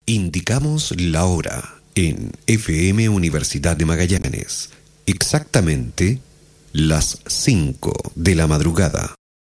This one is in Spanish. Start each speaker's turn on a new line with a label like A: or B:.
A: Indicamos la hora en FM Universidad de Magallanes. Exactamente las 5 de la madrugada.